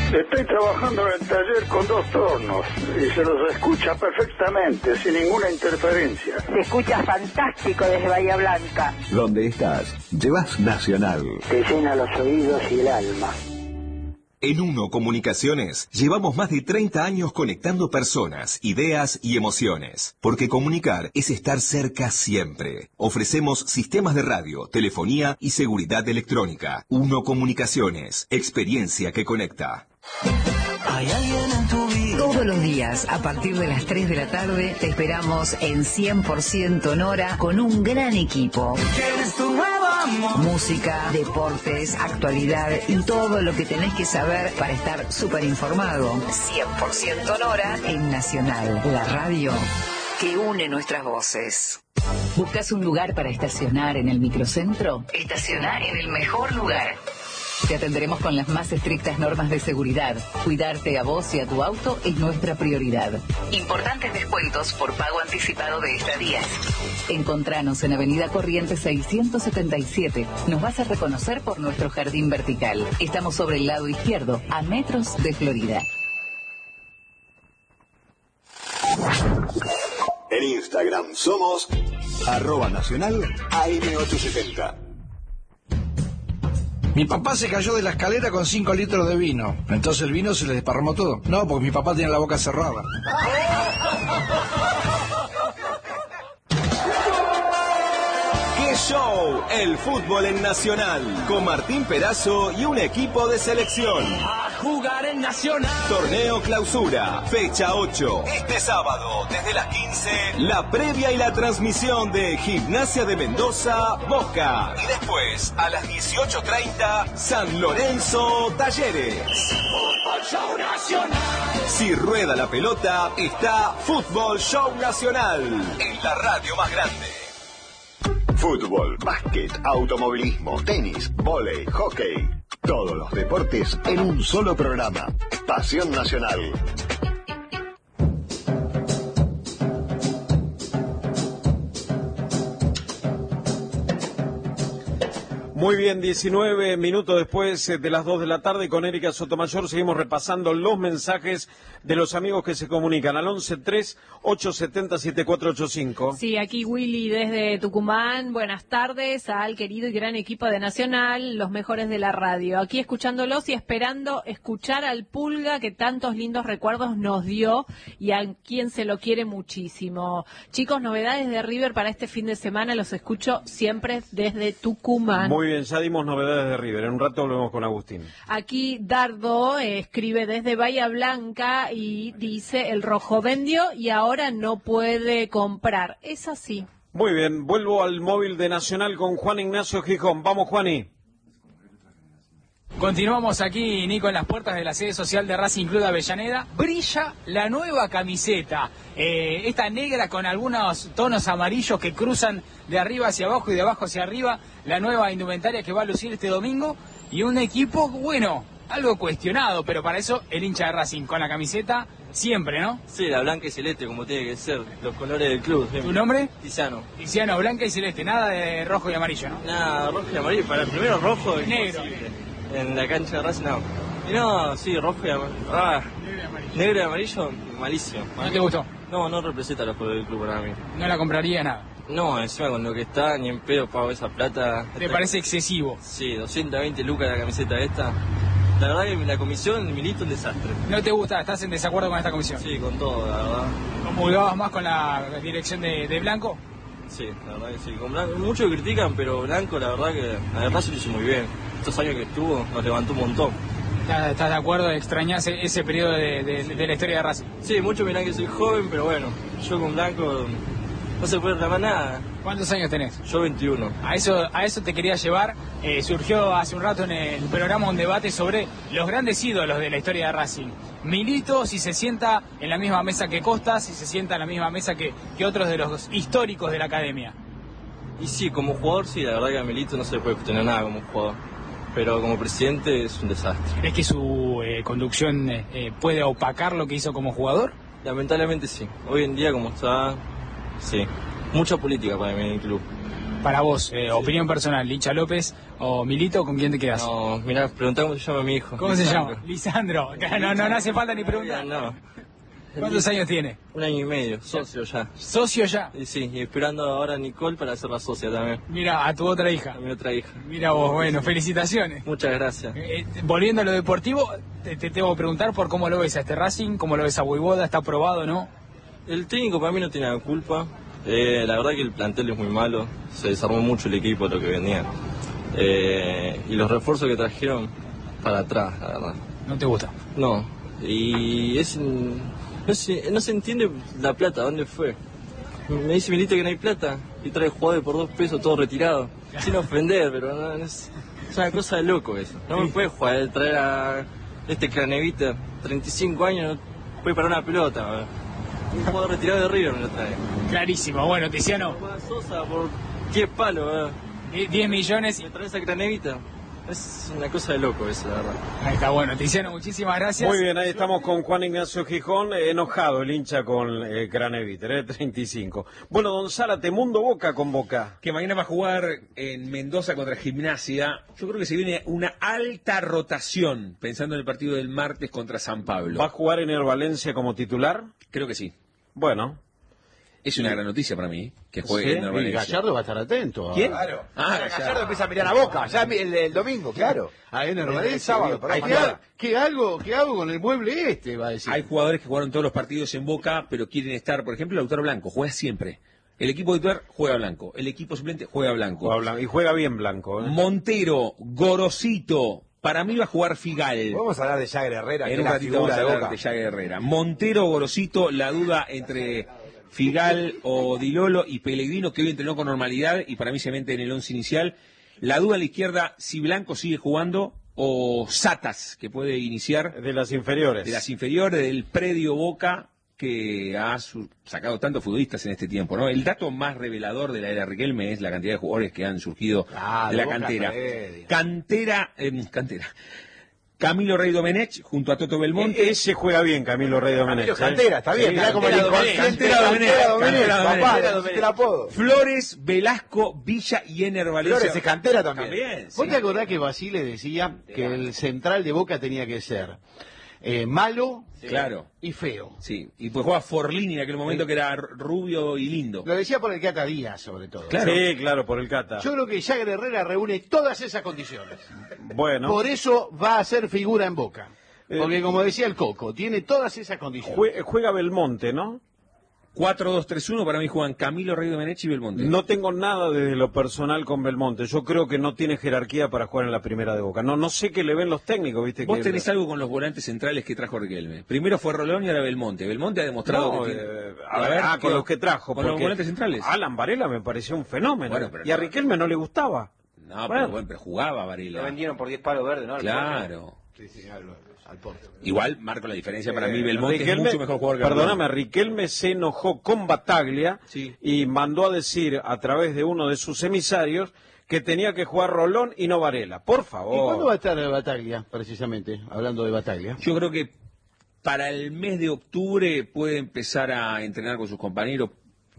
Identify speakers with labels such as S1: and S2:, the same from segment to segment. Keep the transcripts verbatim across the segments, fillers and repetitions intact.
S1: Estoy trabajando en el taller con dos tornos y se los escucha perfectamente, sin ninguna interferencia.
S2: Se escucha fantástico desde Bahía Blanca.
S3: ¿Dónde estás? Llevas Nacional.
S2: Te llena los oídos y el alma.
S4: En Uno Comunicaciones llevamos más de treinta años conectando personas, ideas y emociones. Porque comunicar es estar cerca siempre. Ofrecemos sistemas de radio, telefonía y seguridad electrónica. Uno Comunicaciones, experiencia que conecta.
S5: Hay alguien en tu vida.
S6: Todos los días, a partir de las tres de la tarde, te esperamos en cien por ciento Nora con un gran equipo.
S5: ¿Quieres tu nuevo amor?
S6: Música, deportes, actualidad y todo lo que tenés que saber para estar súper informado. cien por ciento Nora en Nacional, la radio que une nuestras voces. ¿Buscas un lugar para estacionar en el microcentro? Estaciona en el mejor lugar. Te atenderemos con las más estrictas normas de seguridad. Cuidarte a vos y a tu auto es nuestra prioridad. Importantes descuentos por pago anticipado de estadías. Encontranos en Avenida Corrientes seiscientos setenta y siete. Nos vas a reconocer por nuestro jardín vertical. Estamos sobre el lado izquierdo, a metros de Florida.
S3: En Instagram somos arroba nacional A M ochocientos setenta.
S7: Mi papá se cayó de la escalera con cinco litros de vino. Entonces el vino se le desparramó todo. No, porque mi papá tenía la boca cerrada.
S4: ¡Qué show! El fútbol en Nacional. Con Martín Perazo y un equipo de selección.
S5: A jugar en Nacional.
S4: Torneo Clausura, fecha ocho. Este sábado, desde las quince, la previa y la transmisión de Gimnasia de Mendoza, Boca. Y después, a las dieciocho treinta, San Lorenzo, Talleres.
S5: Fútbol Show Nacional.
S4: Si rueda la pelota, está Fútbol Show Nacional. En la radio más grande.
S3: Fútbol, básquet, automovilismo, tenis, vóley, hockey. Todos los deportes en un solo programa. Pasión Nacional.
S8: Muy bien, diecinueve minutos después de las dos de la tarde, con Erika Sotomayor seguimos repasando los mensajes de los amigos que se comunican al once tres ocho siete cero siete cuatro ocho cinco.
S9: Sí, aquí Willy desde Tucumán. Buenas tardes al querido y gran equipo de Nacional, los mejores de la radio. Aquí escuchándolos y esperando escuchar al Pulga que tantos lindos recuerdos nos dio y a quien se lo quiere muchísimo. Chicos, novedades de River para este fin de semana, los escucho siempre desde Tucumán.
S8: Muy bien, ya dimos novedades de River. En un rato volvemos con Agustín.
S9: Aquí Dardo eh, escribe desde Bahía Blanca y dice: el rojo vendió y ahora no puede comprar. Es así.
S8: Muy bien, vuelvo al móvil de Nacional con Juan Ignacio Gijón. Vamos, Juani.
S10: Continuamos aquí, Nico, en las puertas de la sede social de Racing Club de Avellaneda. Brilla la nueva camiseta, eh, esta negra con algunos tonos amarillos que cruzan de arriba hacia abajo y de abajo hacia arriba. La nueva indumentaria que va a lucir este domingo. Y un equipo, bueno, algo cuestionado, pero para eso el hincha de Racing con la camiseta siempre, ¿no?
S11: Sí, la blanca y celeste, como tiene que ser, los colores del club. Siempre.
S10: ¿Tu nombre?
S11: Tiziano.
S10: Tiziano, blanca y celeste, nada de rojo y amarillo, ¿no?
S11: Nada, rojo y amarillo, para el primero rojo y
S10: negro.
S11: En la cancha de Racing no. Y no, sí, rojo y amarillo. Ah, negro y amarillo. Negro y amarillo, malísimo.
S10: ¿No te gustó?
S11: No, no representa los colores del club para mí.
S10: ¿No la compraría nada?
S11: No, encima con lo que está, ni en pedo pago esa plata.
S10: ¿Te
S11: esta...
S10: parece excesivo?
S11: Sí, doscientas veinte lucas la camiseta esta. La verdad que la comisión, Milito, un desastre.
S10: ¿No te gusta? ¿Estás en desacuerdo con esta comisión?
S11: Sí, con todo, la verdad.
S10: ¿Comulgabas más con la dirección de, de Blanco?
S11: Sí, la verdad que sí. Con Blanco, muchos critican, pero Blanco, la verdad que la verdad se lo hizo muy bien. Estos años que estuvo, nos levantó un montón.
S10: ¿Estás, estás de acuerdo? ¿Extrañás ese periodo de, de, de la historia de Racing?
S11: Sí, muchos miran que soy joven, pero bueno, yo con Blanco no se puede reclamar nada.
S10: ¿Cuántos años tenés?
S11: Yo veintiuno.
S10: A eso, a eso te quería llevar. Eh, surgió hace un rato en el programa un debate sobre los grandes ídolos de la historia de Racing. Milito, si se sienta en la misma mesa que Costa, si se sienta en la misma mesa que, que otros de los históricos de la academia.
S11: Y sí, como jugador sí, la verdad que a Milito no se le puede cuestionar nada como jugador. Pero como presidente es un desastre.
S10: ¿Crees que su eh, conducción eh, puede opacar lo que hizo como jugador?
S11: Lamentablemente sí. Hoy en día como está, sí. Mucha política para mí en el club.
S10: Para vos, eh, opinión personal, Licha López o Milito, ¿con quién te quedas?
S11: No, mirá, preguntá cómo se llama mi hijo.
S10: ¿Cómo
S11: Lisandro.
S10: se llama? Lisandro. No, no, no hace falta ni preguntar.
S11: No.
S10: ¿Cuántos años tiene?
S11: Un año y medio, socio ya.
S10: ¿Socio ya?
S11: Y sí, y esperando ahora a Nicole para ser la socia también.
S10: Mira, a tu otra hija.
S11: A mi otra hija.
S10: Mira vos, bueno, felicitaciones.
S11: Muchas gracias.
S10: Eh, volviendo a lo deportivo, te, te tengo que preguntar por cómo lo ves a este Racing, cómo lo ves a Voivoda, ¿está aprobado o no?
S11: El técnico para mí no tiene la culpa. Eh, la verdad que el plantel es muy malo, se desarmó mucho el equipo de lo que venía. Eh, y los refuerzos que trajeron para atrás, la verdad.
S10: ¿No te gusta?
S11: No, y es... No se, no se entiende la plata, ¿dónde fue? Me dice Milito que no hay plata y trae jugadores por dos pesos todo retirado. Sin ofender, pero no, no es, es una cosa de loco eso. No me puede jugar, traer a este Cranevita, treinta y cinco años, no puede parar una pelota. ¿verdad? Un jugador retirado de River me lo trae.
S10: Clarísimo, bueno, Tiziano.
S11: Sosa por diez palos, ¿verdad?
S10: diez millones.
S11: ¿Me traes a Cranevita? Es una cosa de loco eso, la verdad.
S10: Ahí está, bueno, Tiziano, muchísimas gracias.
S8: Muy bien, ahí estamos con Juan Ignacio Gijón, eh, enojado el hincha con eh, Craneviter, eh, treinta y cinco. Bueno, don Zárate, Mundo Boca con Boca.
S12: Que mañana va a jugar en Mendoza contra Gimnasia. Yo creo que se viene una alta rotación, pensando en el partido del martes contra San Pablo.
S8: ¿Va a jugar en el Valencia como titular?
S12: Creo que sí.
S8: Bueno.
S12: Es una gran noticia para mí, que juegue
S13: Sí,
S12: en el
S13: y
S12: Valencia.
S13: Gallardo va a estar atento.
S12: ¿Quién?
S13: Claro.
S12: Ah,
S13: Gallardo
S12: Gallardo
S13: empieza a mirar a Boca, ya el, el domingo, claro. Ahí en el Valencia.
S12: El sábado,
S13: digo,
S12: perdón,
S13: ¿qué,
S12: mañana.
S13: ha- ¿qué hago, ¿Qué hago con el mueble este? Va a decir.
S12: Hay jugadores que jugaron todos los partidos en Boca, pero quieren estar, por ejemplo, Lautaro Blanco, juega siempre. El equipo titular juega blanco, el equipo suplente juega blanco.
S8: Juega blanco, y juega bien blanco. ¿eh?
S12: Montero, Gorosito, para mí va a jugar Figal.
S14: Vamos a hablar de Jagger Herrera, que
S12: En
S14: es
S12: un
S14: la
S12: ratito vamos
S14: figura
S12: a
S14: de
S12: hablar
S14: Boca.
S12: de Jagger Herrera. Montero, Gorosito, la duda entre Figal o Dilolo y Pellegrino, que hoy entrenó con normalidad y para mí se mete en el once inicial. La duda a la izquierda, si Blanco sigue jugando o Satas, que puede iniciar.
S8: De las inferiores.
S12: De las inferiores, del predio Boca, que ha su- sacado tantos futbolistas en este tiempo, ¿no? El dato más revelador de la era Riquelme es la cantidad de jugadores que han surgido
S14: Ah,
S12: de
S14: de
S12: la
S14: Boca
S12: cantera.
S14: predia.
S12: Cantera, eh, cantera. Camilo Rey Domenech junto a Toto Belmonte.
S8: E- ese juega bien, Camilo Rey Domenech.
S14: Camilo Cantera, está bien, mirá cómo le
S12: Domenech.
S14: Cantera Domenech,
S12: Cantera
S14: Domenech,
S12: Domenech.
S14: papá, le pusiste el apodo.
S12: Flores, Velasco, Villa y Ener Valencia.
S13: Flores es cantera también.
S12: También,
S13: ¿Vos
S12: sí.
S13: te acordás que Basile decía que el central de Boca tenía que ser eh, malo
S12: Claro.
S13: y feo?
S12: Sí, y pues jugaba Forlini en aquel momento que era rubio y lindo.
S13: Lo decía por el Cata Díaz, sobre todo.
S12: Claro.
S8: Sí, claro, por el Cata.
S13: Yo creo que Jagger Herrera reúne todas esas condiciones.
S8: Bueno.
S13: Por eso va a ser figura en Boca. Porque como decía el Coco, tiene todas esas condiciones.
S8: Jue- juega Belmonte, ¿no?
S12: cuatro dos tres uno, para mí juegan Camilo Rey Domenech y Belmonte.
S8: No tengo nada desde lo personal con Belmonte. Yo creo que no tiene jerarquía para jugar en la primera de Boca. No, no sé qué le ven los técnicos, ¿viste?
S12: Vos
S8: que...
S12: tenés algo con los volantes centrales que trajo Riquelme. Primero fue Rolón y ahora Belmonte. Belmonte ha demostrado
S8: No,
S12: que tiene...
S8: eh, a ver, ah, con
S12: ¿qué-
S8: los que trajo.
S12: Con los
S8: porque
S12: volantes centrales.
S8: Alan Varela me pareció un fenómeno.
S12: Bueno, pero
S8: y a
S12: no.
S8: Riquelme no le gustaba.
S12: No,
S8: Bueno.
S12: pero, bueno, pero jugaba Varela.
S14: Lo vendieron por diez palos verdes, ¿no?
S12: Claro.
S13: Sí, sí, al, al Porto.
S12: Igual marco la diferencia para mí.
S8: Eh,
S12: Belmonte
S8: Riquelme-
S12: es mucho mejor jugador que
S8: Perdóname,
S12: Rolón.
S8: Riquelme se enojó con Bataglia
S12: Sí.
S8: y mandó a decir a través de uno de sus emisarios que tenía que jugar Rolón y no Varela. Por
S13: ¿Y
S8: favor.
S13: cuándo va a estar Bataglia, precisamente? Hablando de Bataglia.
S12: Yo creo que para el mes de octubre puede empezar a entrenar con sus compañeros.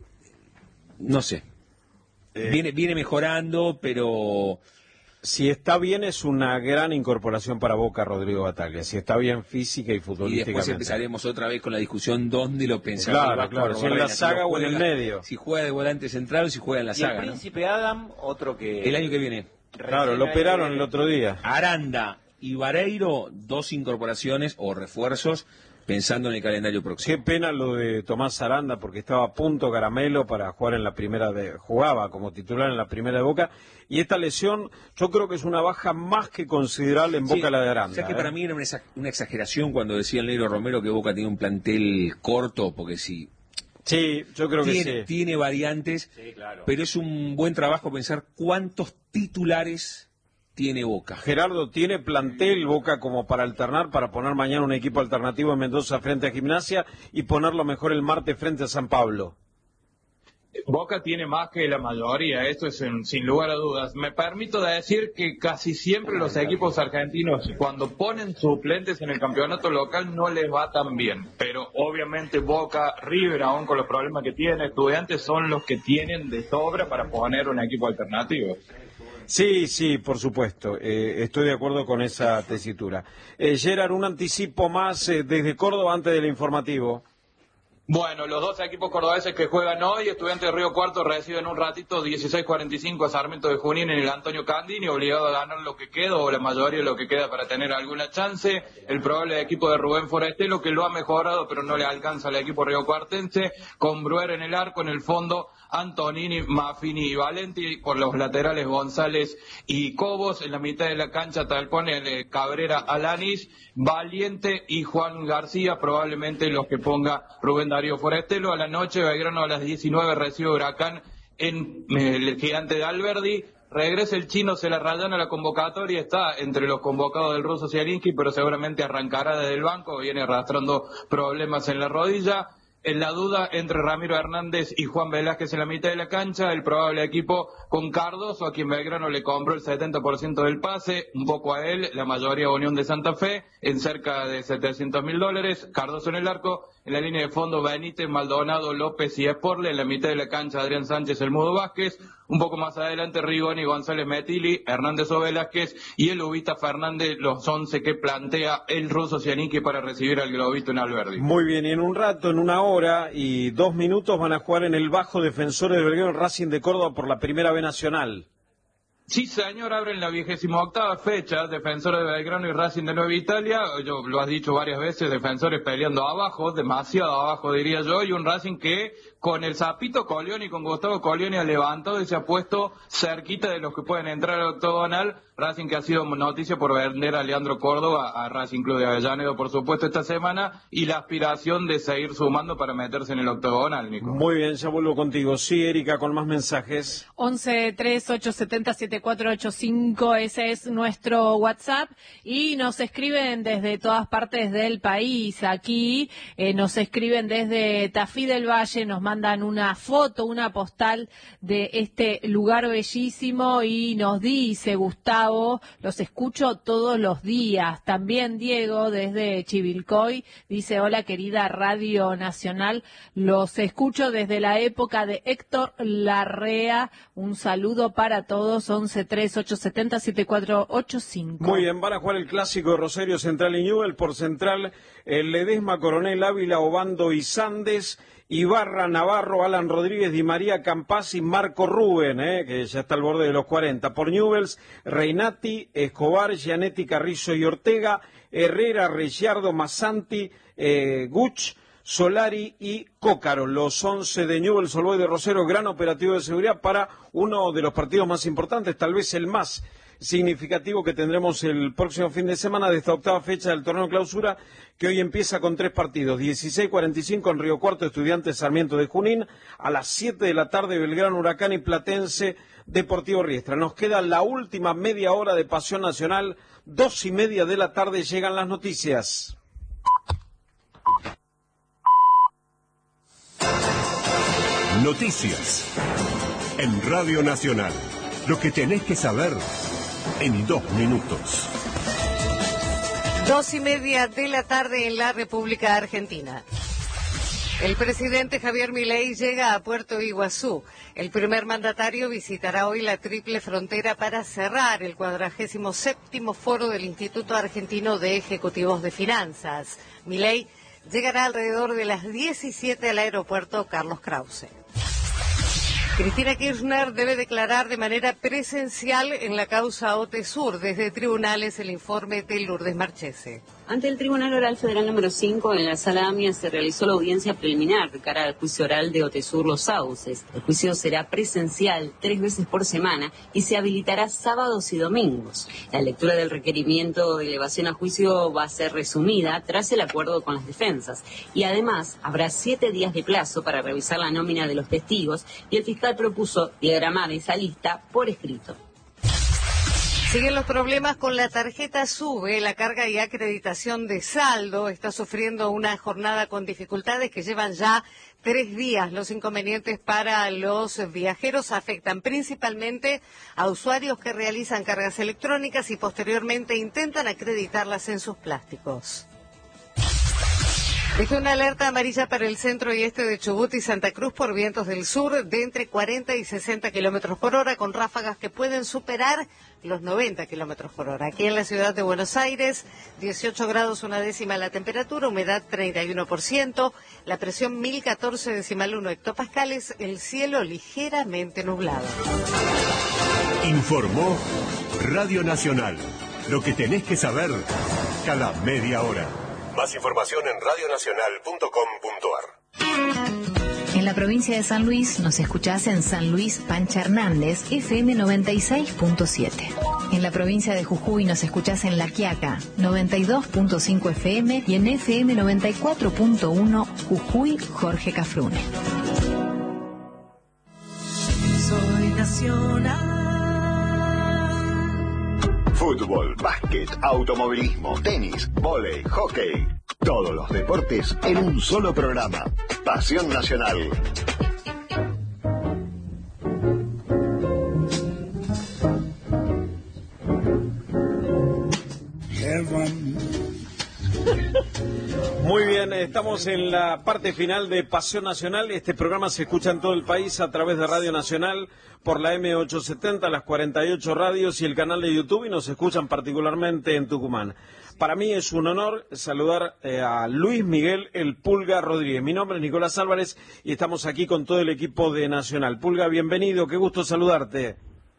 S12: No sé.
S8: Eh.
S12: Viene, viene mejorando, pero...
S8: Si está bien, es una gran incorporación para Boca, Rodrigo Bataglia. Si está bien física y
S12: Y
S8: futbolísticamente.
S12: después empezaremos otra vez con la discusión dónde lo pensamos.
S8: Claro,
S12: Va a
S8: claro,
S12: jugar
S8: si en la
S12: Barrena,
S8: saga
S12: lo
S8: o en el
S12: juega-
S8: medio.
S12: Si juega de volante central o si juega en la
S14: Y
S12: saga.
S14: el
S12: ¿no?
S14: príncipe Adam, otro que...
S12: El año que viene.
S8: Claro, lo operaron el otro día.
S12: Aranda y Vareiro, dos incorporaciones o refuerzos pensando en el calendario próximo.
S8: Qué pena lo de Tomás Aranda, porque estaba a punto Caramelo para jugar en la primera de... Jugaba como titular en la primera de Boca. Y esta lesión, yo creo que es una baja más que considerable en Boca
S12: Sí,
S8: la de Aranda.
S12: O sea que
S8: ¿eh?
S12: para mí era una exa- una exageración cuando decía el negro Romero que Boca tiene un plantel corto, porque sí.
S8: Sí, yo creo que
S12: tiene,
S8: sí.
S12: tiene variantes, pero es un buen trabajo pensar cuántos titulares tiene Boca.
S8: Gerardo, ¿tiene plantel Boca como para alternar, para poner mañana un equipo alternativo en Mendoza frente a Gimnasia y ponerlo mejor el martes frente a San Pablo?
S15: Boca tiene más que la mayoría, esto es en, sin lugar a dudas. Me permito decir que casi siempre los equipos argentinos, cuando ponen suplentes en el campeonato local, no les va tan bien. Pero obviamente Boca, River, aún con los problemas que tiene, Estudiantes, son los que tienen de sobra para poner un equipo alternativo.
S8: Sí, sí, por supuesto. Eh, estoy de acuerdo con esa tesitura. Eh, Gerard, un anticipo más eh, desde Córdoba antes del informativo.
S15: Bueno, los dos equipos cordobeses que juegan hoy, Estudiantes de Río Cuarto reciben un ratito dieciséis cuarenta y cinco a Sarmiento de Junín en el Antonio Candini, obligado a ganar lo que queda o la mayoría de lo que queda para tener alguna chance. El probable equipo de Rubén Forestelo, que lo ha mejorado pero no le alcanza al equipo riocuartense, con Bruer en el arco, en el fondo Antonini, Maffini y Valenti, por los laterales González y Cobos, en la mitad de la cancha Talpone, Cabrera, Alanis, Valiente y Juan García, probablemente los que ponga Rubén Darío Forestelo. A la noche Belgrano a las diecinueve recibe Huracán en el Gigante de Alberdi. Regresa el chino, se la rayan a la convocatoria, está entre los convocados del ruso Zielinski, pero seguramente arrancará desde el banco, viene arrastrando problemas en la rodilla. En la duda entre Ramiro Hernández y Juan Velázquez en la mitad de la cancha, el probable equipo con Cardoso, a quien Belgrano le compró el setenta por ciento del pase, un poco a él, la mayoría a Unión de Santa Fe, en cerca de setecientos mil dólares, Cardoso en el arco, en la línea de fondo Benítez, Maldonado, López y Esporle, en la mitad de la cancha Adrián Sánchez, el Mudo Vázquez, un poco más adelante Rigoni, González Metili, Hernández o Velázquez y el Ubita Fernández, los once que plantea el ruso Zielinski para recibir al Globito en Alberdi.
S8: Muy bien, y en un rato, en una hora y dos minutos van a jugar en el Bajo Defensores de Belgrano Racing de Córdoba por la Primera B Nacional.
S15: Sí, señor, abren la vigésima octava fecha, Defensores de Belgrano y Racing de Nueva Italia, yo lo has dicho varias veces, Defensores peleando abajo, demasiado abajo diría yo, y un Racing que con el Zapito Colioni y con Gustavo Colioni ha levantado y se ha puesto cerquita de los que pueden entrar al octogonal. Racing que ha sido noticia por vender a Leandro Córdoba a Racing Club de Avellaneda, por supuesto, esta semana, y la aspiración de seguir sumando para meterse en el octogonal, Nico.
S8: Muy bien, ya vuelvo contigo. Sí, Erika, con más mensajes.
S9: once tres ocho siete cero siete cuatro ocho cinco, ese es nuestro WhatsApp, y nos escriben desde todas partes del país. Aquí eh, nos escriben desde Tafí del Valle, nos mandan una foto, una postal de este lugar bellísimo y nos dice Gustavo, los escucho todos los días. También Diego desde Chivilcoy dice, hola querida Radio Nacional, los escucho desde la época de Héctor Larrea. Un saludo para todos. Once tres ocho siete cero siete cuatro ocho cinco.
S8: Muy bien, van a jugar el clásico de Rosario Central y Newell. Por Central, el Ledesma, Coronel Ávila, Obando y Sandes, Ibarra, Navarro, Alan Rodríguez, Di María, Campás y Marco Rubén, eh, que ya está al borde de los cuarenta. Por Newells, Reinati, Escobar, Gianetti, Carrizo y Ortega, Herrera, Ricciardo, Massanti, eh, Guch, Solari y Cócaro. Los once de Newell's Old Boys de Rosario, gran operativo de seguridad para uno de los partidos más importantes, tal vez el más significativo que tendremos el próximo fin de semana de esta octava fecha del torneo clausura, que hoy empieza con tres partidos. dieciséis cuarenta y cinco en Río Cuarto, Estudiantes Sarmiento de Junín. A las siete de la tarde, Belgrano Huracán y Platense Deportivo Riestra. Nos queda la última media hora de Pasión Nacional. Dos y media de la tarde llegan las noticias.
S16: Noticias en Radio Nacional. Lo que tenés que saber en dos minutos.
S17: Dos y media de la tarde en la República Argentina. El presidente Javier Milei llega a Puerto Iguazú. El primer mandatario visitará hoy la triple frontera para cerrar el cuadragésimo séptimo foro del Instituto Argentino de Ejecutivos de Finanzas. Milei llegará alrededor de las diecisiete al aeropuerto Carlos Krause. Cristina Kirchner debe declarar de manera presencial en la causa OTESUR. Desde tribunales, el informe de Lourdes Marchese.
S18: Ante el Tribunal Oral Federal número cinco, en la Sala AMIA, se realizó la audiencia preliminar de cara al juicio oral de OTESUR Los Sauces. El juicio será presencial tres veces por semana y se habilitará sábados y domingos. La lectura del requerimiento de elevación a juicio va a ser resumida tras el acuerdo con las defensas. Y además, habrá siete días de plazo para revisar la nómina de los testigos y el fiscal propuso diagramar esa lista por escrito.
S17: Siguen los problemas con la tarjeta SUBE, la carga y acreditación de saldo. Está sufriendo una jornada con dificultades que llevan ya tres días. Los inconvenientes para los viajeros afectan principalmente a usuarios que realizan cargas electrónicas y posteriormente intentan acreditarlas en sus plásticos. Dejó una alerta amarilla para el centro y este de Chubut y Santa Cruz por vientos del sur de entre cuarenta y sesenta kilómetros por hora, con ráfagas que pueden superar los noventa kilómetros por hora. Aquí en la ciudad de Buenos Aires, dieciocho grados una décima la temperatura, humedad treinta y uno por ciento, la presión mil catorce decimal uno hectopascales, el cielo ligeramente nublado.
S16: Informó Radio Nacional. Lo que tenés que saber cada media hora. Más información en radio nacional punto com punto ar.
S19: En la provincia de San Luis nos escuchás en San Luis Pancha Hernández, F M noventa y seis punto siete. En la provincia de Jujuy nos escuchás en La Quiaca, noventa y dos punto cinco F M y en F M noventa y cuatro punto uno Jujuy Jorge Cafrune.
S5: Soy nacional.
S3: Fútbol, básquet, automovilismo, tenis, vóley, hockey. Todos los deportes en un solo programa. Pasión Nacional.
S8: Muy bien, estamos en la parte final de Pasión Nacional. Este programa se escucha en todo el país a través de Radio Nacional por la M ochocientos setenta, las cuarenta y ocho radios y el canal de YouTube, y nos escuchan particularmente en Tucumán. Para mí es un honor saludar eh, a Luis Miguel El Pulga Rodríguez. Mi nombre es Nicolás Álvarez y estamos aquí con todo el equipo de Nacional. Pulga, bienvenido, qué gusto saludarte.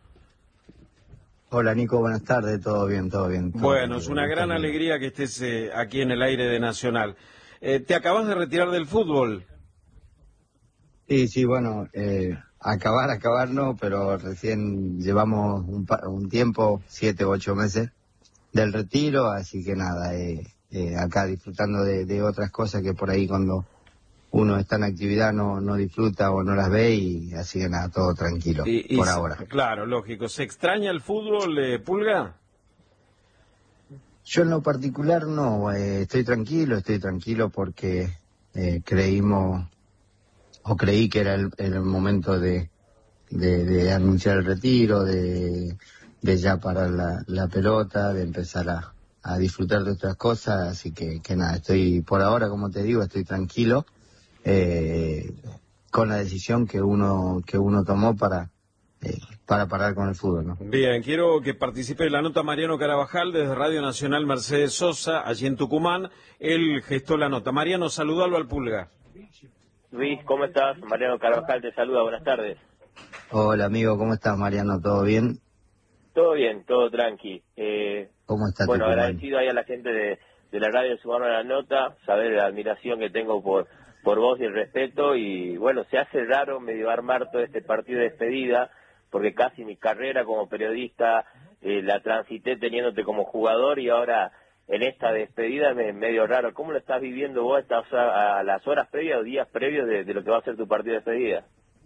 S20: Hola Nico, buenas tardes, todo bien, todo bien. Todo
S8: Bueno,
S20: bien,
S8: es una gran
S20: bien.
S8: alegría que estés eh, aquí en el aire de Nacional. Eh, ¿Te acabas de retirar del fútbol?
S20: Sí, sí, bueno, eh, acabar, acabar no, pero recién llevamos un, pa- un tiempo, siete u ocho meses del retiro, así que nada, eh, eh, acá disfrutando de, de otras cosas que por ahí cuando uno está en actividad no, no disfruta o no las ve, y así que nada, todo tranquilo,
S8: Y- y
S20: por
S8: se-
S20: ahora.
S8: Claro, lógico. ¿Se extraña el fútbol, eh, Pulga?
S20: Yo en lo particular no, eh, estoy tranquilo, estoy tranquilo porque eh, creímos, o creí que era el, el momento de, de, de anunciar el retiro, de, de ya parar la, la pelota, de empezar a, a disfrutar de otras cosas, así que, que nada, estoy por ahora, como te digo, estoy tranquilo, eh, con la decisión que uno, que uno tomó para, eh, para parar con el fútbol, ¿no?
S8: Bien, quiero que participe en la nota Mariano Carabajal desde Radio Nacional Mercedes Sosa, allí en Tucumán. Él gestó la nota. Mariano, saludalo al Pulga.
S21: Luis, ¿cómo estás? Mariano Carvajal te saluda, buenas tardes.
S20: Hola amigo, ¿cómo estás Mariano? ¿Todo bien?
S21: Todo bien, todo tranqui. Eh,
S20: ¿Cómo está
S21: bueno,
S20: Tucumán?
S21: agradecido ahí a la gente de, de la radio de sumarme a la nota, saber la admiración que tengo por, por vos y el respeto, y bueno, se hace raro medio armar todo este partido de despedida, porque casi mi carrera como periodista eh, la transité teniéndote como jugador, y ahora en esta despedida me medio raro. ¿Cómo lo estás viviendo vos estás a, a las horas previas o días previos de, de lo que va a ser tu partido de despedida?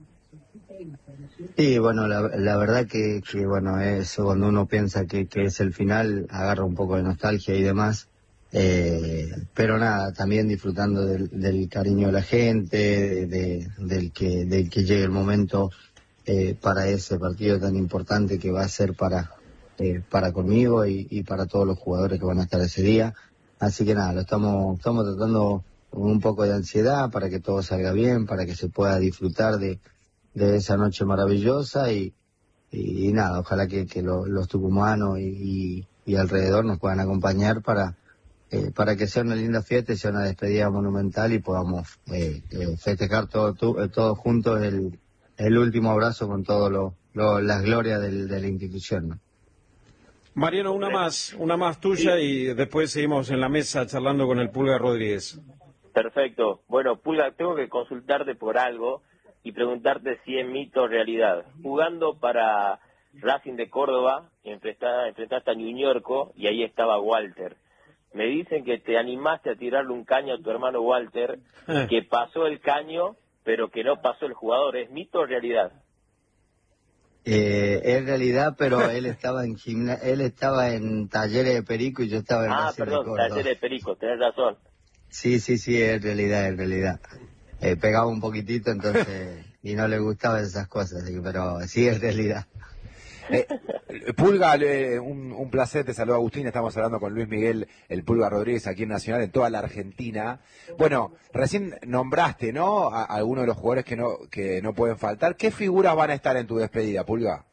S20: Sí, bueno, la, la verdad que, que, bueno, eso cuando uno piensa que, que es el final, agarra un poco de nostalgia y demás, eh, pero nada, también disfrutando del, del cariño de la gente, de, de- del que del que llegue el momento eh, para ese partido tan importante que va a ser para eh, para conmigo y, y para todos los jugadores que van a estar ese día. Así que nada, lo estamos estamos tratando con un poco de ansiedad para que todo salga bien, para que se pueda disfrutar de de esa noche maravillosa, y, y, y nada, ojalá que, que lo- los tucumanos y, y, y alrededor nos puedan acompañar para eh, para que sea una linda fiesta y sea una despedida monumental y podamos eh, eh, festejar todo, tu- eh, todos juntos el, el último abrazo con todas las glorias del- de la institución, ¿no?
S8: Mariano, una más, una más tuya y después seguimos en la mesa charlando con el Pulga Rodríguez.
S21: Perfecto. Bueno, Pulga, tengo que consultarte por algo y preguntarte si es mito o realidad. Jugando para Racing de Córdoba, enfrenta- enfrentaste a Ñuñorco y ahí estaba Walter. Me dicen que te animaste a tirarle un caño a tu hermano Walter,
S8: Eh.
S21: que pasó el caño, pero que no pasó el jugador. ¿Es mito o realidad?
S20: Eh, en realidad, pero él estaba en gimna él estaba en Talleres de Perico y yo estaba en
S21: Ah,
S20: Racing de
S21: perdón,
S20: Córdoba.
S21: Talleres de Perico, tenés razón.
S20: Sí, sí, sí, en realidad, en realidad. Eh, pegaba un poquitito, entonces, y no le gustaban esas cosas, así que, pero sí, en realidad.
S1: Eh, Pulga, eh, un, un placer, te saluda Agustín, estamos hablando con Luis Miguel, el Pulga Rodríguez, aquí en Nacional, en toda la Argentina. Bueno, recién nombraste, ¿no?, a, a algunos de los jugadores que no, que no pueden faltar. ¿Qué figuras van a estar en tu despedida, Pulga?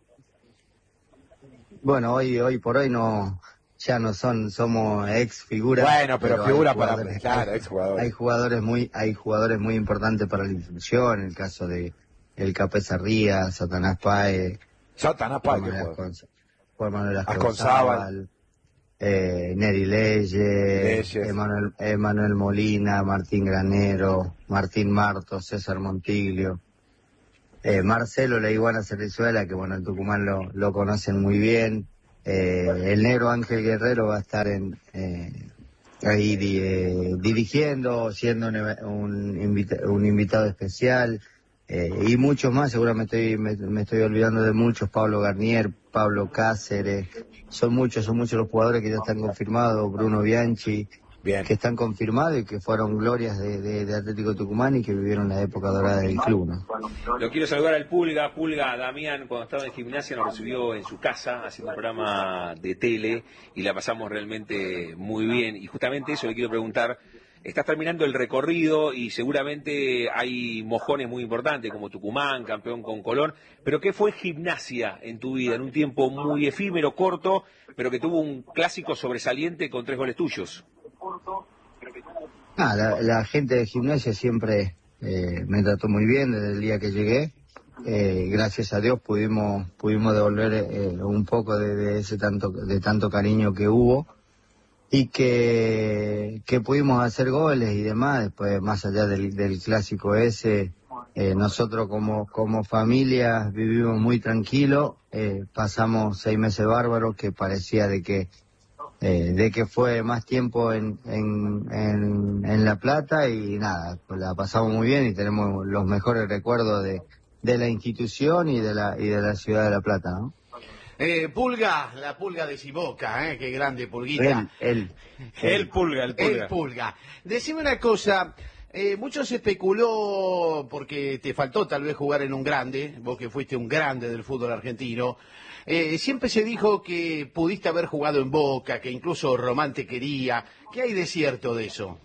S20: Bueno, hoy, hoy por hoy no, ya no son, somos ex figuras.
S1: Bueno, pero, pero figuras para, claro,
S20: hay,
S1: ex jugadores.
S20: Hay jugadores muy, hay jugadores muy importantes para la institución, en el caso de el Capesa Rías, Satanás Páez,
S1: Satanás Páez,
S20: Juan Manuel
S1: Asconzábal,
S20: Asconzábal, eh, Neri Leyes, Emanuel, Emanuel Molina, Martín Granero, Martín Marto, César Montiglio, eh, Marcelo La Iguana Cerrizuela, que bueno, en Tucumán lo, lo conocen muy bien, eh, el negro Ángel Guerrero va a estar en eh, ahí di, eh, dirigiendo, siendo un, un, invita, un invitado especial. Eh, y muchos más, seguramente estoy, me, me estoy olvidando de muchos, Pablo Garnier, Pablo Cáceres, son muchos, son muchos los jugadores que ya están confirmados, Bruno Bianchi,
S1: Bien.
S20: que están confirmados y que fueron glorias de, de, de Atlético Tucumán y que vivieron la época dorada del club, ¿no?
S12: Lo quiero saludar al Pulga, Pulga Damián, cuando estaba en gimnasia nos recibió en su casa haciendo un programa de tele y la pasamos realmente muy bien, y justamente eso le quiero preguntar. Estás terminando el recorrido y seguramente hay mojones muy importantes como Tucumán, campeón con Colón, pero ¿qué fue Gimnasia en tu vida en un tiempo muy efímero, corto, pero que tuvo un clásico sobresaliente con tres goles tuyos?
S20: Ah, la, la gente de Gimnasia siempre eh, me trató muy bien desde el día que llegué. Eh, gracias a Dios pudimos pudimos devolver eh, un poco de, de ese tanto de tanto cariño que hubo. Y que, que pudimos hacer goles y demás, después más allá del, del clásico ese, eh, nosotros como, como familia vivimos muy tranquilos, eh, pasamos seis meses bárbaros que parecía de que, eh, de que fue más tiempo en, en, en, en La Plata y nada, pues la pasamos muy bien y tenemos los mejores recuerdos de, de la institución y de la, y de la ciudad de La Plata, ¿no?
S13: Eh, Pulga, la Pulga de Siboca, ¿eh? Qué grande Pulguita.
S20: Él, él.
S8: El Pulga, el Pulga.
S13: El Pulga. Decime una cosa, eh, mucho se especuló, porque te faltó tal vez jugar en un grande, vos que fuiste un grande del fútbol argentino, eh, siempre se dijo que pudiste haber jugado en Boca, que incluso Román te quería. ¿Qué hay de cierto de eso?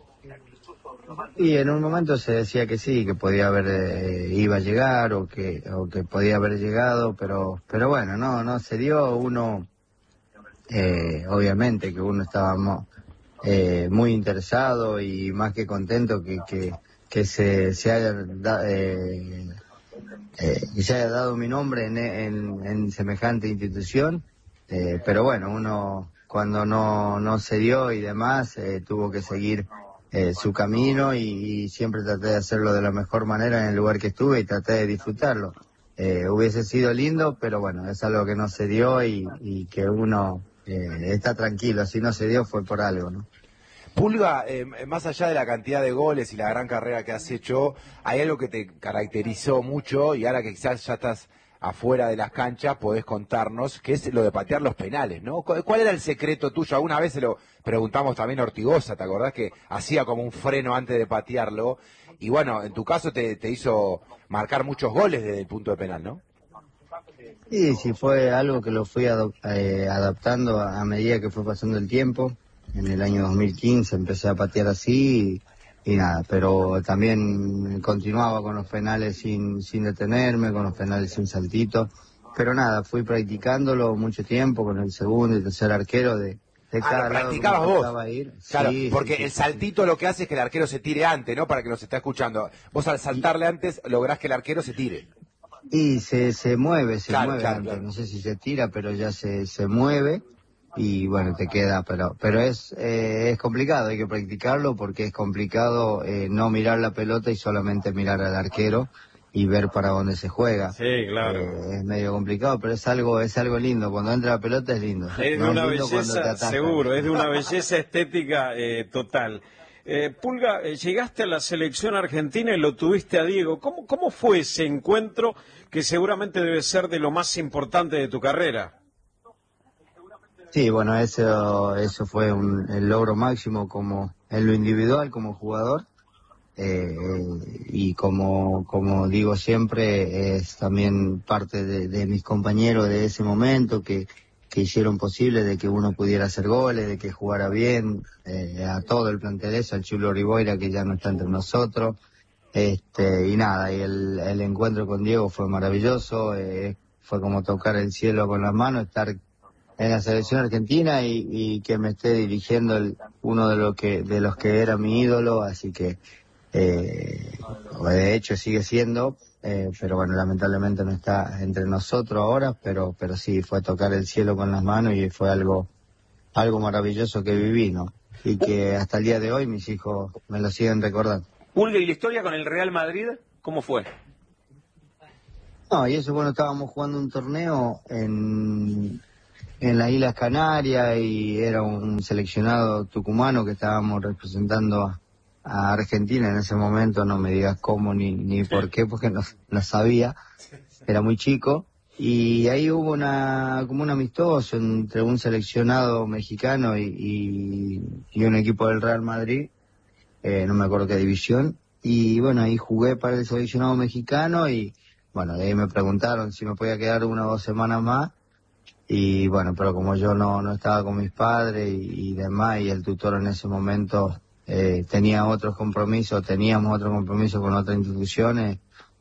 S20: Y en un momento se decía que sí, que podía haber, eh, iba a llegar o que o que podía haber llegado, pero pero bueno, no no se dio. Uno, eh, obviamente que uno estaba mo, eh, muy interesado y más que contento que que, que se, se haya da, eh, eh, que se haya dado mi nombre en, en, en semejante institución, eh, pero bueno, uno cuando no no se dio y demás, eh, tuvo que seguir Eh, su camino y, y siempre traté de hacerlo de la mejor manera en el lugar que estuve y traté de disfrutarlo. Eh, hubiese sido lindo, pero bueno, es algo que no se dio y, y que uno eh, está tranquilo. Si no se dio fue por algo, ¿no?
S1: Pulga, eh, más allá de la cantidad de goles y la gran carrera que has hecho, hay algo que te caracterizó mucho y ahora que quizás ya estás afuera de las canchas podés contarnos, que es lo de patear los penales, ¿no? ¿Cuál era el secreto tuyo? Alguna vez se lo preguntamos también a Ortigosa, ¿te acordás que hacía como un freno antes de patearlo? Y bueno, en tu caso te, te hizo marcar muchos goles desde el punto de penal, ¿no?
S20: Sí, sí, fue algo que lo fui eh, adaptando a, a medida que fue pasando el tiempo. En el año dos mil quince empecé a patear así y, y nada, pero también continuaba con los penales sin, sin detenerme, con los penales sin saltito. Pero nada, fui practicándolo mucho tiempo con el segundo y tercer arquero de, de cada
S1: ah,
S20: lado.
S1: practicabas vos.
S20: Ir.
S1: Claro,
S20: sí,
S1: porque
S20: sí, sí,
S1: el saltito sí. Lo que hace es que el arquero se tire antes, ¿no? Para que nos está escuchando. Vos al saltarle antes lográs que el arquero se tire.
S20: Y se, se mueve, se
S1: claro,
S20: mueve
S1: claro,
S20: antes.
S1: claro.
S20: No sé si se tira, pero ya se, se mueve y bueno, te queda. Pero pero es eh, es complicado, hay que practicarlo porque es complicado eh, no mirar la pelota y solamente mirar al arquero y ver para dónde se juega.
S8: Sí, claro.
S20: Eh, es medio complicado, pero es algo es algo lindo. Cuando entra la pelota es lindo.
S8: Es
S20: no
S8: de una
S20: es lindo
S8: belleza, seguro, es de una belleza estética eh, total. Eh, Pulga, eh, llegaste a la selección argentina y lo tuviste a Diego. ¿Cómo, ¿Cómo fue ese encuentro que seguramente debe ser de lo más importante de tu carrera?
S20: Sí, bueno, eso, eso fue un, el logro máximo como en lo individual como jugador. Eh, y como, como digo siempre, es también parte de, de mis compañeros de ese momento que, que hicieron posible de que uno pudiera hacer goles, de que jugara bien, eh, a todo el plantel eso, al Chulo Riboira que ya no está entre nosotros, este, y nada, y el, el encuentro con Diego fue maravilloso, eh, fue como tocar el cielo con las manos, estar en la selección argentina y, y que me esté dirigiendo el, uno de los que, de los que era mi ídolo, así que Eh, de hecho sigue siendo, eh, pero bueno, lamentablemente no está entre nosotros ahora, pero pero sí, fue tocar el cielo con las manos y fue algo algo maravilloso que viví, ¿no? Y que hasta el día de hoy mis hijos me lo siguen recordando.
S12: Pulga, ¿y la historia con el Real Madrid cómo fue?
S20: No, y eso, bueno, estábamos jugando un torneo en, en las Islas Canarias y era un seleccionado tucumano que estábamos representando a a Argentina en ese momento, no me digas cómo ni, ni por qué, porque no, no sabía, era muy chico, y ahí hubo una como un amistoso entre un seleccionado mexicano y, y, y un equipo del Real Madrid, eh, no me acuerdo qué división, y bueno, ahí jugué para el seleccionado mexicano y bueno, de ahí me preguntaron si me podía quedar una o dos semanas más, y bueno, pero como yo no, no estaba con mis padres y, y demás, y el tutor en ese momento Eh, tenía otros compromisos, teníamos otros compromisos con otras instituciones,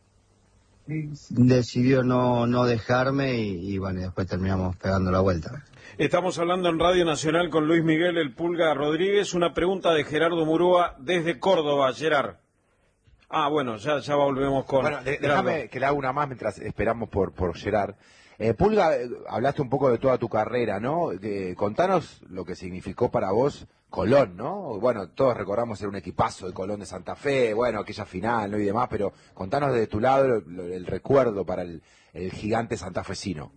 S20: decidió no no dejarme y, y bueno, y después terminamos pegando la vuelta.
S8: Estamos hablando en Radio Nacional con Luis Miguel El Pulga Rodríguez. Una pregunta de Gerardo Murúa desde Córdoba, Gerard. Ah, bueno, ya ya volvemos con...
S1: Bueno, de, déjame que le haga una más mientras esperamos por, por Gerard. Eh, Pulga, eh, hablaste un poco de toda tu carrera, ¿no? De, contanos lo que significó para vos Colón, ¿no? Bueno, todos recordamos ser un equipazo de Colón de Santa Fe, bueno, aquella final, ¿no? Y demás, pero contanos de tu lado lo, lo, el recuerdo para el, el gigante santafesino.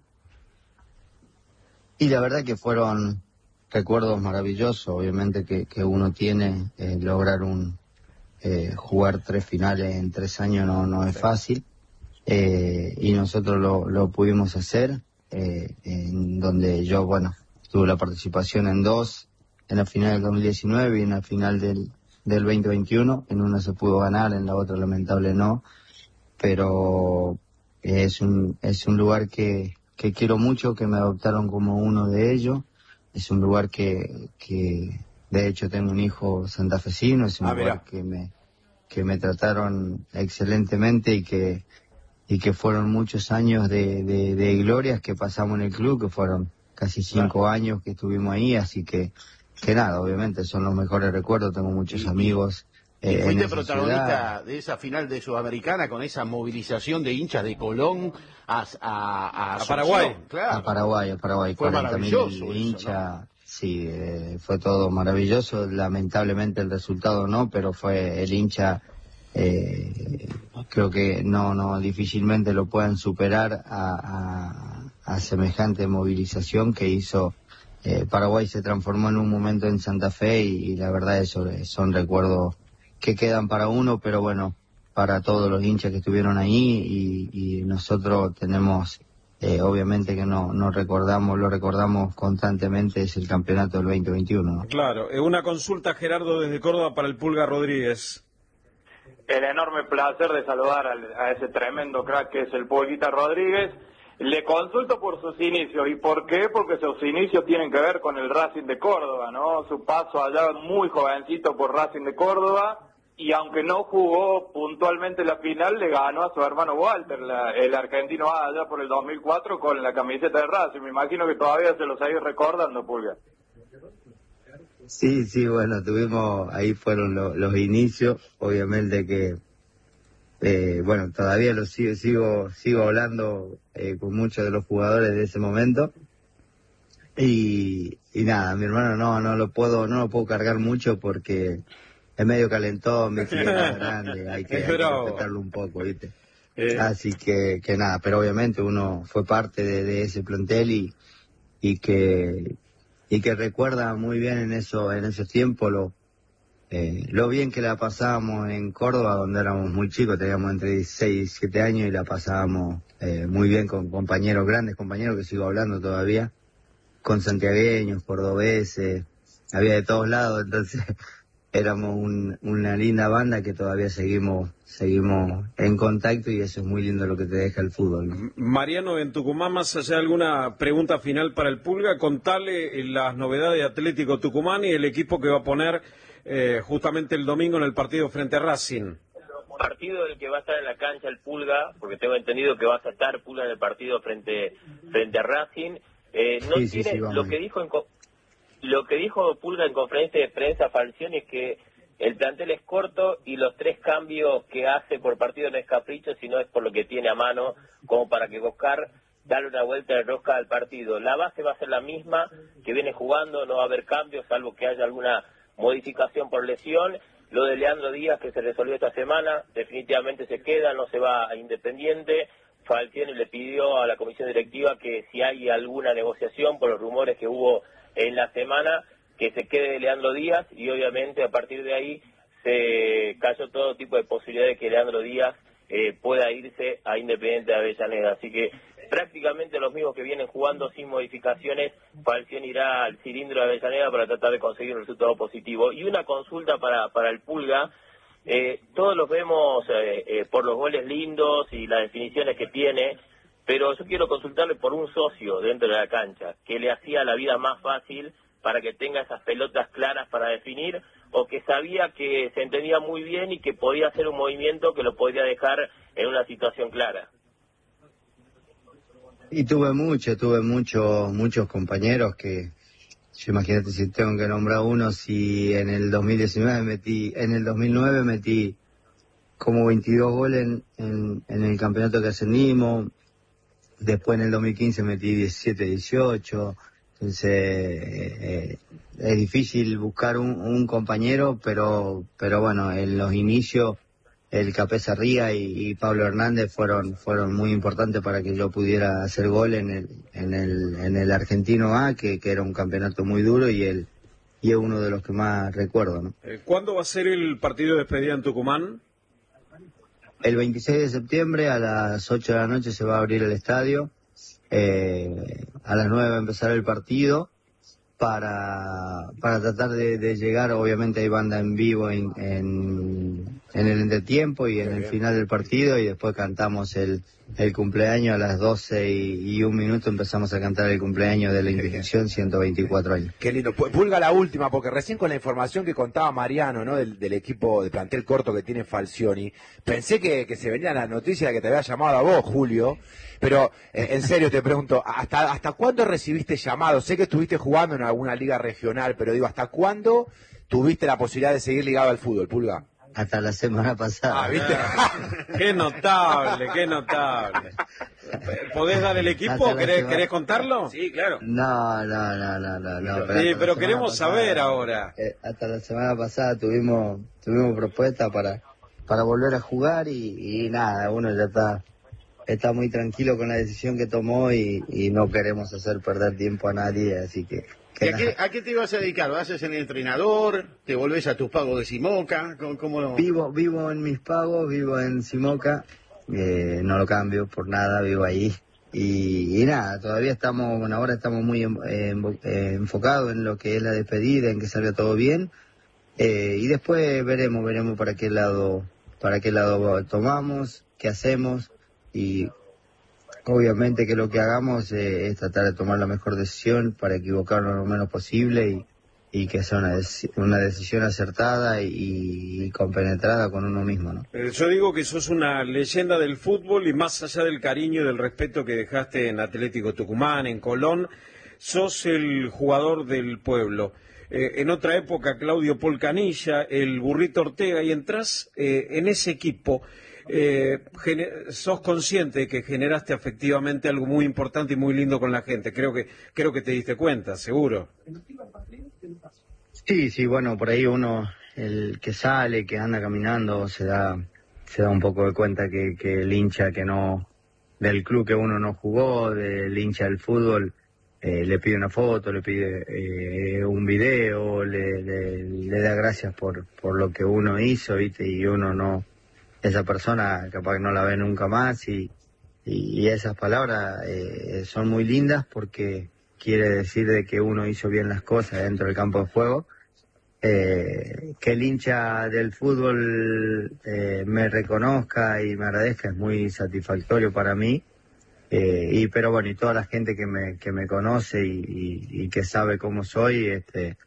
S20: Y la verdad que fueron recuerdos maravillosos, obviamente que, que uno tiene, eh, lograr un eh, jugar tres finales en tres años no, no es fácil. Eh, y nosotros lo, lo pudimos hacer, eh, en donde yo, bueno, tuve la participación en dos, en la final del dos mil diecinueve y en la final del, del veinte veintiuno, en una se pudo ganar, en la otra lamentable no, pero es un, es un lugar que, que quiero mucho, que me adoptaron como uno de ellos, es un lugar que, que de hecho tengo un hijo santafesino, es un
S1: ah,
S20: lugar que me, que me trataron excelentemente y que y que fueron muchos años de, de, de glorias que pasamos en el club, que fueron casi cinco claro. años que estuvimos ahí, así que, que nada, obviamente son los mejores recuerdos, tengo muchos y, amigos.
S13: Y eh, fuiste protagonista ciudad. De esa final de Sudamericana con esa movilización de hinchas de Colón a, a, a,
S8: a Paraguay.
S20: Claro. A Paraguay, a Paraguay,
S13: fue maravilloso
S20: hinchas.
S13: ¿No?
S20: Sí, eh, fue todo maravilloso, lamentablemente el resultado no, pero fue el hincha... Eh, creo que no no difícilmente lo puedan superar a, a, a semejante movilización que hizo eh, Paraguay. Se transformó en un momento en Santa Fe y, y la verdad eso son recuerdos que quedan para uno, pero bueno, para todos los hinchas que estuvieron ahí y, y nosotros tenemos eh, obviamente que no no recordamos lo recordamos constantemente, es el campeonato del veinte veintiuno, ¿no?
S8: Claro, una consulta, Gerardo, desde Córdoba para el Pulga Rodríguez.
S15: El enorme placer de saludar al, a ese tremendo crack que es el Pulguita Rodríguez. Le consulto por sus inicios. ¿Y por qué? Porque sus inicios tienen que ver con el Racing de Córdoba, ¿no? Su paso allá muy jovencito por Racing de Córdoba, y aunque no jugó puntualmente la final, le ganó a su hermano Walter, la, el argentino allá por el dos mil cuatro con la camiseta de Racing. Me imagino que todavía se lo sigue recordando, Pulga.
S20: Sí, sí, bueno, tuvimos, ahí fueron lo, los inicios, obviamente que, eh, bueno, todavía lo sigo, sigo, sigo hablando eh, con muchos de los jugadores de ese momento, y, y nada, mi hermano no, no lo puedo, no lo puedo cargar mucho porque es medio calentón, mi figura es grande, hay que, hay que respetarlo un poco, ¿viste? Eh. Así que, que nada, pero obviamente uno fue parte de, de ese plantel y, y que, y que recuerda muy bien en eso en esos tiempos lo eh, lo bien que la pasábamos en Córdoba, donde éramos muy chicos, teníamos entre dieciséis y diecisiete años y la pasábamos eh, muy bien con compañeros, grandes compañeros que sigo hablando todavía, con santiagueños, cordobeses, había de todos lados, entonces éramos un, una linda banda que todavía seguimos seguimos en contacto y eso es muy lindo lo que te deja el fútbol, ¿no?
S8: Mariano, en Tucumán, más allá de alguna pregunta final para el Pulga, contale las novedades de Atlético Tucumán y el equipo que va a poner eh, justamente el domingo en el partido frente a Racing.
S21: Partido del que va a estar en la cancha el Pulga, porque tengo entendido que vas a estar Pulga en el partido frente frente a Racing. Eh, no
S20: Sí, sí,
S21: tiene
S20: sí, vamos
S21: lo
S20: a ir.
S21: que dijo en co- lo que dijo Pulga en conferencia de prensa, Falcioni, es que el plantel es corto y los tres cambios que hace por partido no es capricho, sino es por lo que tiene a mano, como para que buscar darle una vuelta de rosca al partido. La base va a ser la misma que viene jugando, no va a haber cambios, salvo que haya alguna modificación por lesión. Lo de Leandro Díaz, que se resolvió esta semana, definitivamente se queda, no se va a Independiente. Falcioni le pidió a la comisión directiva que si hay alguna negociación por los rumores que hubo en la semana, que se quede Leandro Díaz, y obviamente a partir de ahí se cayó todo tipo de posibilidades de que Leandro Díaz eh, pueda irse a Independiente de Avellaneda. Así que prácticamente los mismos que vienen jugando sin modificaciones. Falcioni irá al cilindro de Avellaneda para tratar de conseguir un resultado positivo. Y una consulta para, para el Pulga. Eh, todos los vemos eh, eh, por los goles lindos y las definiciones que tiene, pero yo quiero consultarle por un socio dentro de la cancha, que le hacía la vida más fácil para que tenga esas pelotas claras para definir, o que sabía que se entendía muy bien y que podía hacer un movimiento que lo podía dejar en una situación clara.
S20: Y tuve mucho, tuve muchos muchos compañeros que, yo imagínate si tengo que nombrar uno, si en el dos mil diecinueve metí, en el dos mil nueve metí como veintidós goles en, en, en el campeonato que ascendimos, después en el dos mil quince metí diecisiete, dieciocho, entonces eh, es difícil buscar un, un compañero, pero pero bueno, en los inicios el Capé Sarría y, y Pablo Hernández fueron fueron muy importantes para que yo pudiera hacer gol en el en el en el Argentino A, que, que era un campeonato muy duro y el y es uno de los que más recuerdo, ¿no?
S8: Eh, ¿Cuándo va a ser el partido de despedida en Tucumán?
S20: El veintiséis de septiembre a las ocho de la noche se va a abrir el estadio. Eh, a las nueve va a empezar el partido para para tratar de, de llegar. Obviamente hay banda en vivo en, en, en el entretiempo y en el final del partido, y después cantamos el, el cumpleaños a las doce y, y un minuto empezamos a cantar el cumpleaños de la institución, ciento veinticuatro años.
S1: Qué lindo. Pu- Pulga, la última, porque recién con la información que contaba Mariano, ¿no? Del, del equipo de plantel corto que tiene Falcioni, pensé que, que se venía la noticia de que te había llamado a vos, Julio, pero eh, en serio te pregunto, ¿hasta, ¿hasta cuándo recibiste llamados? Sé que estuviste jugando en alguna liga regional, pero digo, ¿hasta cuándo tuviste la posibilidad de seguir ligado al fútbol, Pulga?
S20: Hasta la semana pasada.
S1: Ah, ¿viste?
S8: Qué notable, qué notable. ¿Podés dar el equipo?
S20: Hasta la
S8: ¿Querés,
S20: semana-
S8: ¿Querés contarlo?
S12: Sí, claro.
S20: No, no, no, no, no. no
S8: Sí,
S20: hasta la
S8: pero
S20: semana
S8: queremos
S20: pasada,
S8: saber ahora.
S20: eh, hasta la semana pasada tuvimos tuvimos propuesta para para volver a jugar y, y nada, uno ya está está muy tranquilo con la decisión que tomó y, y no queremos hacer perder tiempo a nadie, así que... que
S13: ¿Y a,
S20: nada.
S13: qué, ¿A qué te vas a dedicar? ¿Vas a ser entrenador? ¿Te volvés a tus pagos de Simoca? ¿Cómo, cómo lo-
S20: Vivo, vivo en mis pagos, vivo en Simoca, eh, no lo cambio por nada, vivo ahí. Y, y nada, todavía estamos, bueno, ahora estamos muy en- en- eh, enfocados en lo que es la despedida, en que salga todo bien. Eh, y después veremos, veremos para qué lado, para qué lado tomamos, qué hacemos. Y obviamente que lo que hagamos eh, es tratar de tomar la mejor decisión para equivocarnos lo menos posible y, y que sea una, deci- una decisión acertada y, y compenetrada con uno mismo, ¿no?
S8: Eh, Yo digo que sos una leyenda del fútbol y más allá del cariño y del respeto que dejaste en Atlético Tucumán, en Colón, sos el jugador del pueblo. Eh, en otra época, Claudio Polcanilla, el Burrito Ortega, y entras eh, en ese equipo. Eh, gene- sos consciente de que generaste afectivamente algo muy importante y muy lindo con la gente. Creo que creo que te diste cuenta, seguro.
S20: Sí, sí, bueno, por ahí uno, el que sale, que anda caminando, se da se da un poco de cuenta que, que el hincha que no, del club que uno no jugó, del hincha del fútbol, eh, le pide una foto, le pide eh, un video, le, le, le da gracias por, por lo que uno hizo, ¿viste? Y uno no, esa persona capaz que no la ve nunca más y, y, y esas palabras eh, son muy lindas porque quiere decir de que uno hizo bien las cosas dentro del campo de juego. Eh, que el hincha del fútbol eh, me reconozca y me agradezca es muy satisfactorio para mí. Eh, y pero bueno, y toda la gente que me que me conoce y, y, y que sabe cómo soy, este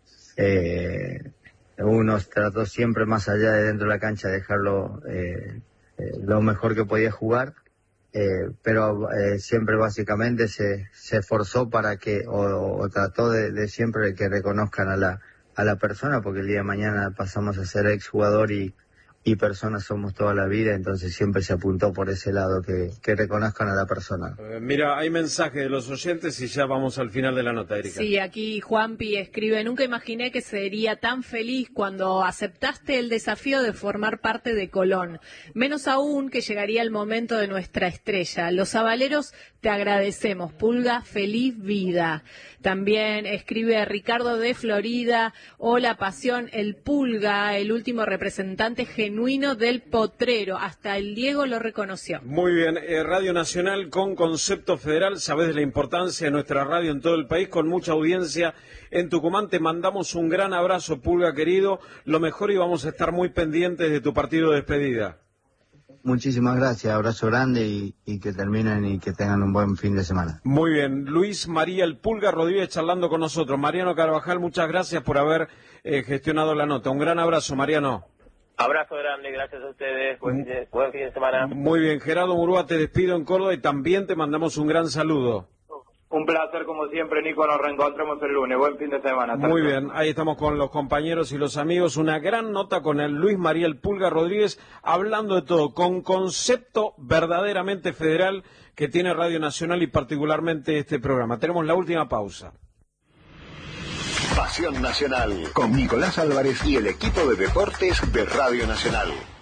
S20: eh, uno trató siempre más allá de dentro de la cancha de dejarlo eh, eh, lo mejor que podía jugar, eh, pero eh, siempre básicamente se, se esforzó para que o, o trató de, de siempre que reconozcan a la a la persona, porque el día de mañana pasamos a ser exjugador y y personas somos toda la vida, entonces siempre se apuntó por ese lado, que, que reconozcan a la persona.
S8: Eh, mira, hay mensaje de los oyentes y ya vamos al final de la nota, Erika.
S9: Sí, aquí Juanpi escribe, nunca imaginé que sería tan feliz cuando aceptaste el desafío de formar parte de Colón, menos aún que llegaría el momento de nuestra estrella. Los sabaleros te agradecemos, Pulga, feliz vida. También escribe Ricardo de Florida, hola Pasión, el Pulga, el último representante genuino del potrero, hasta el Diego lo reconoció.
S8: Muy bien, eh, Radio Nacional con concepto federal, sabés de la importancia de nuestra radio en todo el país, con mucha audiencia en Tucumán. Te mandamos un gran abrazo, Pulga querido, lo mejor y vamos a estar muy pendientes de tu partido de despedida.
S20: Muchísimas gracias, abrazo grande y, y que terminen y que tengan un buen fin de semana.
S8: Muy bien, Luis María el Pulga Rodríguez charlando con nosotros. Mariano Carvajal, muchas gracias por haber eh, gestionado la nota. Un gran abrazo, Mariano.
S21: Abrazo grande, gracias a ustedes, buen, buen fin de semana.
S8: Muy bien, Gerardo Murúa, te despido en Córdoba y también te mandamos un gran saludo.
S14: Un placer como siempre, Nico, nos reencontramos el lunes. Buen fin de semana.
S8: Muy bien, ahí estamos con los compañeros y los amigos. Una gran nota con el Luis María el Pulga Rodríguez, hablando de todo, con concepto verdaderamente federal que tiene Radio Nacional y particularmente este programa. Tenemos la última pausa.
S3: Pasión Nacional, con Nicolás Álvarez y el equipo de deportes de Radio Nacional.